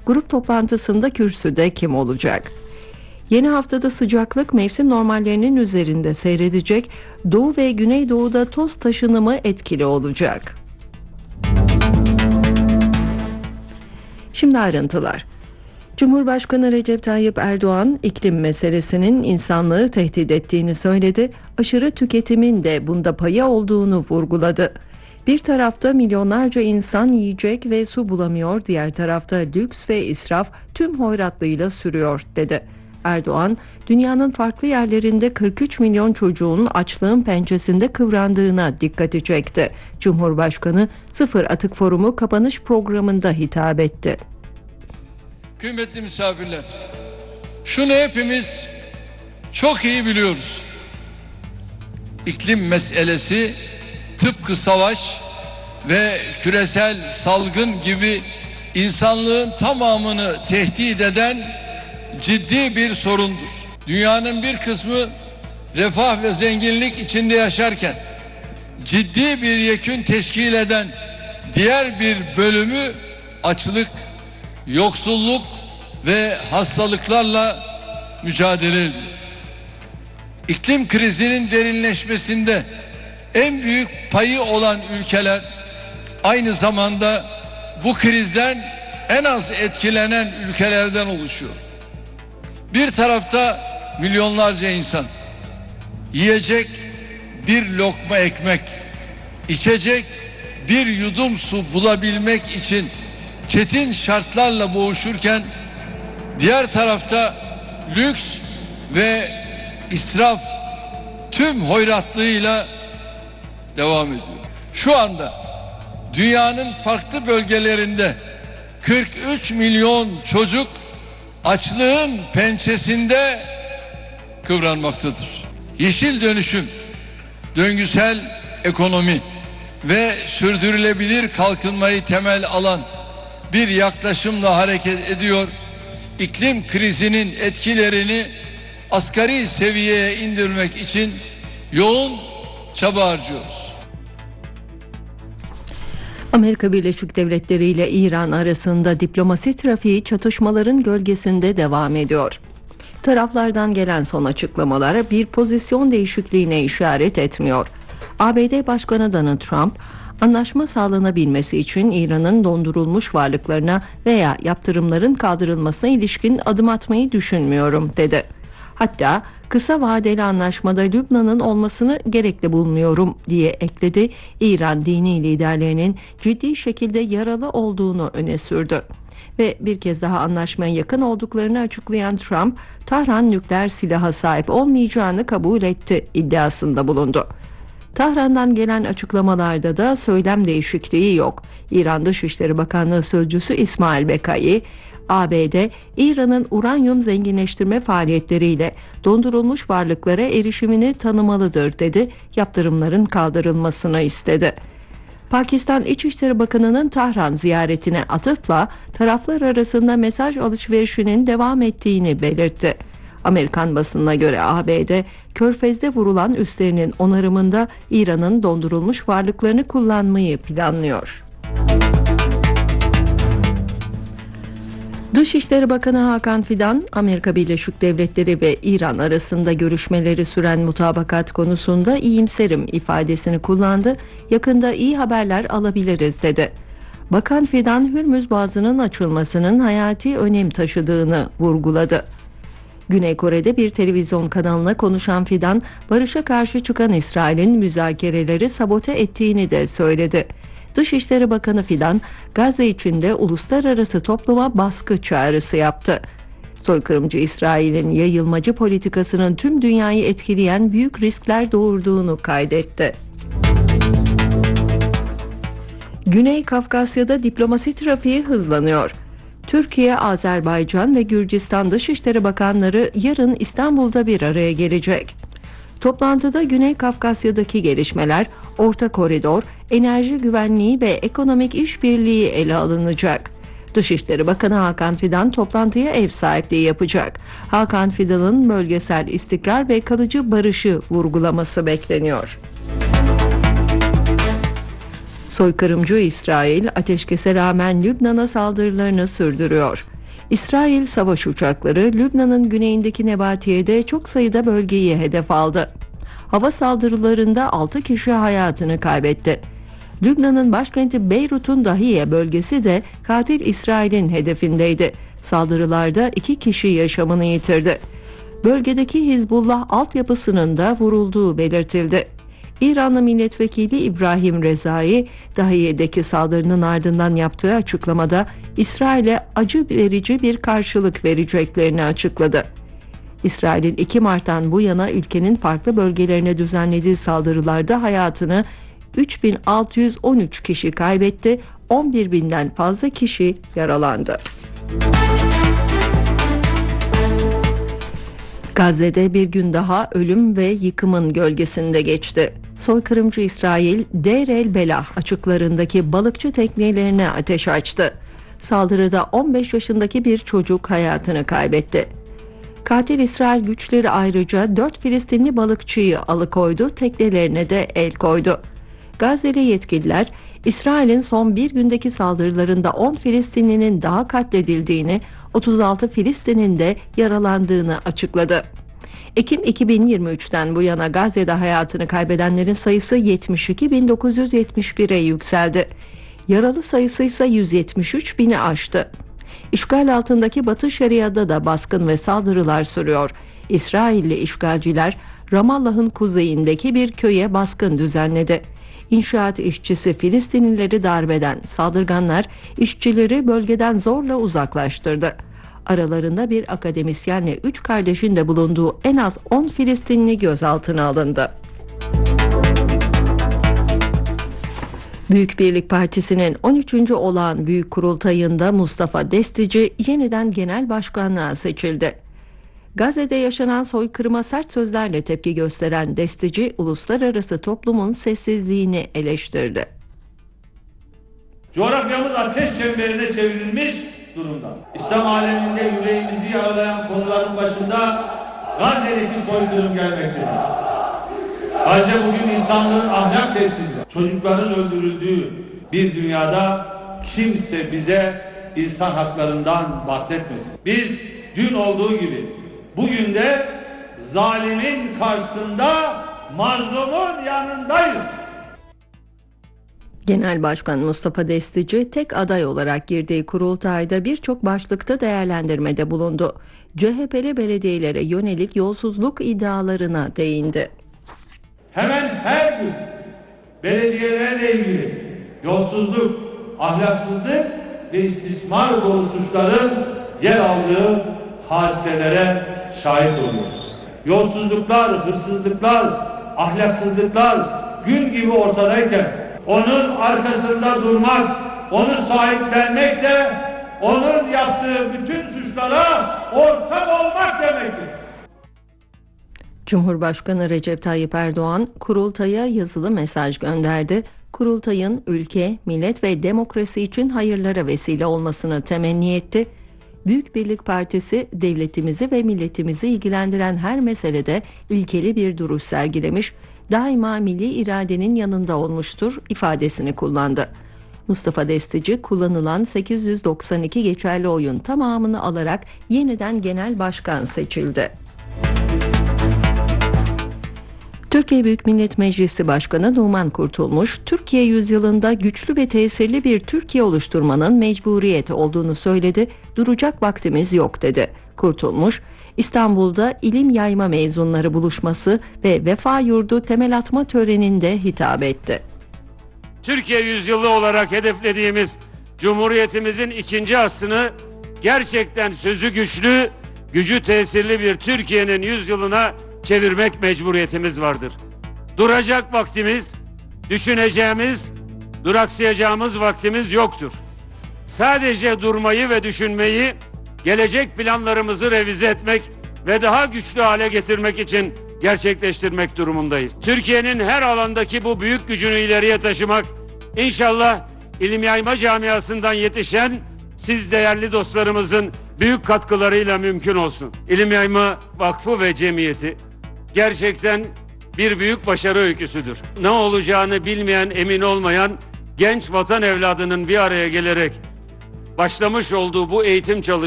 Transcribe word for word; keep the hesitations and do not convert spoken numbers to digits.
grup toplantısında kürsüde kim olacak? Yeni haftada sıcaklık mevsim normallerinin üzerinde seyredecek, Doğu ve Güneydoğu'da toz taşınımı etkili olacak. Şimdi ayrıntılar. Cumhurbaşkanı Recep Tayyip Erdoğan, iklim meselesinin insanlığı tehdit ettiğini söyledi, aşırı tüketimin de bunda payı olduğunu vurguladı. Bir tarafta milyonlarca insan yiyecek ve su bulamıyor, diğer tarafta lüks ve israf tüm hoyratlığıyla sürüyor, dedi. Erdoğan, dünyanın farklı yerlerinde kırk üç milyon çocuğun açlığın pençesinde kıvrandığına dikkati çekti. Cumhurbaşkanı Sıfır Atık Forumu kapanış programında hitap etti. Kıymetli misafirler, şunu hepimiz çok iyi biliyoruz. İklim meselesi tıpkı savaş ve küresel salgın gibi insanlığın tamamını tehdit eden ciddi bir sorundur. Dünyanın bir kısmı refah ve zenginlik içinde yaşarken ciddi bir yekün teşkil eden diğer bir bölümü açlık, yoksulluk ve hastalıklarla mücadele ediyor. İklim krizinin derinleşmesinde en büyük payı olan ülkeler aynı zamanda bu krizden en az etkilenen ülkelerden oluşuyor. Bir tarafta milyonlarca insan yiyecek bir lokma ekmek, içecek bir yudum su bulabilmek için çetin şartlarla boğuşurken, diğer tarafta lüks ve israf tüm hoyratlığıyla devam ediyor. Şu anda dünyanın farklı bölgelerinde kırk üç milyon çocuk açlığın pençesinde kıvranmaktadır. Yeşil dönüşüm, döngüsel ekonomi ve sürdürülebilir kalkınmayı temel alan bir yaklaşımla hareket ediyor. İklim krizinin etkilerini asgari seviyeye indirmek için yoğun çaba harcıyoruz. Amerika Birleşik Devletleri ile İran arasında diplomasi trafiği çatışmaların gölgesinde devam ediyor. Taraflardan gelen son açıklamalar bir pozisyon değişikliğine işaret etmiyor. A B D Başkanı Donald Trump, anlaşma sağlanabilmesi için İran'ın dondurulmuş varlıklarına veya yaptırımların kaldırılmasına ilişkin adım atmayı düşünmüyorum, dedi. Hatta kısa vadeli anlaşmada Lübnan'ın olmasını gerekli bulmuyorum diye ekledi. İran dini liderlerinin ciddi şekilde yaralı olduğunu öne sürdü. Ve bir kez daha anlaşmaya yakın olduklarını açıklayan Trump, Tahran nükleer silaha sahip olmayacağını kabul etti iddiasında bulundu. Tahran'dan gelen açıklamalarda da söylem değişikliği yok. İran Dışişleri Bakanlığı Sözcüsü İsmail Bekai, A B D, İran'ın uranyum zenginleştirme faaliyetleriyle dondurulmuş varlıklara erişimini tanımalıdır, dedi. Yaptırımların kaldırılmasını istedi. Pakistan İçişleri Bakanı'nın Tahran ziyaretine atıfla taraflar arasında mesaj alışverişinin devam ettiğini belirtti. Amerikan basınına göre A B D, Körfez'de vurulan üslerinin onarımında İran'ın dondurulmuş varlıklarını kullanmayı planlıyor. Dışişleri Bakanı Hakan Fidan, Amerika Birleşik Devletleri ve İran arasında görüşmeleri süren mutabakat konusunda iyimserim ifadesini kullandı. Yakında iyi haberler alabiliriz, dedi. Bakan Fidan, Hürmüz Boğazı'nın açılmasının hayati önem taşıdığını vurguladı. Güney Kore'de bir televizyon kanalına konuşan Fidan, barışa karşı çıkan İsrail'in müzakereleri sabote ettiğini de söyledi. Dışişleri Bakanı Fidan, Gazze içinde uluslararası topluma baskı çağrısı yaptı. Soykırımcı İsrail'in yayılmacı politikasının tüm dünyayı etkileyen büyük riskler doğurduğunu kaydetti. Güney Kafkasya'da diplomasi trafiği hızlanıyor. Türkiye, Azerbaycan ve Gürcistan Dışişleri Bakanları yarın İstanbul'da bir araya gelecek. Toplantıda Güney Kafkasya'daki gelişmeler, Orta Koridor, enerji güvenliği ve ekonomik işbirliği ele alınacak. Dışişleri Bakanı Hakan Fidan toplantıya ev sahipliği yapacak. Hakan Fidan'ın bölgesel istikrar ve kalıcı barışı vurgulaması bekleniyor. Soykırımcı İsrail, ateşkese rağmen Lübnan'a saldırılarını sürdürüyor. İsrail savaş uçakları Lübnan'ın güneyindeki Nebatiye'de çok sayıda bölgeyi hedef aldı. Hava saldırılarında altı kişi hayatını kaybetti. Lübnan'ın başkenti Beyrut'un Dahiye bölgesi de katil İsrail'in hedefindeydi. Saldırılarda iki kişi yaşamını yitirdi. Bölgedeki Hizbullah altyapısının da vurulduğu belirtildi. İranlı milletvekili İbrahim Rezai, Dahiye'deki saldırının ardından yaptığı açıklamada İsrail'e acı verici bir karşılık vereceklerini açıkladı. İsrail'in iki Mart'tan bu yana ülkenin farklı bölgelerine düzenlediği saldırılarda hayatını üç bin altı yüz on üç kişi kaybetti, on bir binden fazla kişi yaralandı. Gazze'de bir gün daha ölüm ve yıkımın gölgesinde geçti. Soykırımcı İsrail, Deir el-Belah açıklarındaki balıkçı teknelerine ateş açtı. Saldırıda on beş yaşındaki bir çocuk hayatını kaybetti. Katil İsrail güçleri ayrıca dört Filistinli balıkçıyı alıkoydu, teknelerine de el koydu. Gazze'li yetkililer, İsrail'in son bir gündeki saldırılarında on Filistinlinin daha katledildiğini, otuz altı Filistin'in de yaralandığını açıkladı. Ekim iki bin yirmi üçten bu yana Gazze'de hayatını kaybedenlerin sayısı yetmiş iki bin dokuz yüz yetmiş bire yükseldi. Yaralı sayısı ise yüz yetmiş üç bini aştı. İşgal altındaki Batı Şeria'da da baskın ve saldırılar sürüyor. İsrailli işgalciler Ramallah'ın kuzeyindeki bir köye baskın düzenledi. İnşaat işçisi Filistinlileri darbeden saldırganlar işçileri bölgeden zorla uzaklaştırdı. Aralarında bir akademisyenle üç kardeşin de bulunduğu en az on Filistinli gözaltına alındı. Büyük Birlik Partisi'nin on üçüncü olağan büyük kurultayında Mustafa Destici yeniden genel başkanlığa seçildi. Gazze'de yaşanan soykırıma sert sözlerle tepki gösteren Destici, uluslararası toplumun sessizliğini eleştirdi. Coğrafyamız ateş çemberine çevrilmiş durumda. İslam aleminde yüreğimizi yaralayan konuların başında Gazze'deki soykırım gelmektedir. Gazze bugün insanlığın ahlak testinde, çocukların öldürüldüğü bir dünyada kimse bize insan haklarından bahsetmesin. Biz dün olduğu gibi bugün de zalimin karşısında mazlumun yanındayız. Genel Başkan Mustafa Destici tek aday olarak girdiği kurultayda birçok başlıkta değerlendirmede bulundu. C H P'li belediyelere yönelik yolsuzluk iddialarına değindi. Hemen her gün belediyelerle ilgili yolsuzluk, ahlaksızlık ve istismar dolu suçların yer aldığı hadiselere şahit oluyoruz. Yolsuzluklar, hırsızlıklar, ahlaksızlıklar gün gibi ortadayken onun arkasında durmak, onu sahiplenmek de onun yaptığı bütün suçlara ortak olmak demektir. Cumhurbaşkanı Recep Tayyip Erdoğan kurultaya yazılı mesaj gönderdi. Kurultayın ülke, millet ve demokrasi için hayırlara vesile olmasını temenni etti. Büyük Birlik Partisi devletimizi ve milletimizi ilgilendiren her meselede ilkeli bir duruş sergilemiş, daima milli iradenin yanında olmuştur ifadesini kullandı. Mustafa Destici kullanılan sekiz yüz doksan iki geçerli oyun tamamını alarak yeniden genel başkan seçildi. Türkiye Büyük Millet Meclisi Başkanı Numan Kurtulmuş, Türkiye yüzyılında güçlü ve tesirli bir Türkiye oluşturmanın mecburiyeti olduğunu söyledi, duracak vaktimiz yok dedi. Kurtulmuş, İstanbul'da ilim yayma mezunları buluşması ve Vefa Yurdu temel atma töreninde hitap etti. Türkiye yüzyılı olarak hedeflediğimiz Cumhuriyetimizin ikinci asrını gerçekten sözü güçlü, gücü tesirli bir Türkiye'nin yüzyılına çevirmek mecburiyetimiz vardır. Duracak vaktimiz, düşüneceğimiz, duraksayacağımız vaktimiz yoktur. Sadece durmayı ve düşünmeyi, gelecek planlarımızı revize etmek ve daha güçlü hale getirmek için gerçekleştirmek durumundayız. Türkiye'nin her alandaki bu büyük gücünü ileriye taşımak, inşallah ilim yayma camiasından yetişen siz değerli dostlarımızın büyük katkılarıyla mümkün olsun. İlim Yayma Vakfı ve Cemiyeti gerçekten bir büyük başarı öyküsüdür. Ne olacağını bilmeyen, emin olmayan genç vatan evladının bir araya gelerek başlamış olduğu bu eğitim çalışmaları